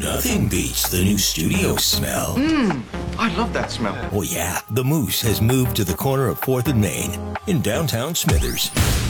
Nothing beats the new studio smell. I love that smell. Oh yeah, the Moose has moved to the corner of 4th and Main in downtown Smithers.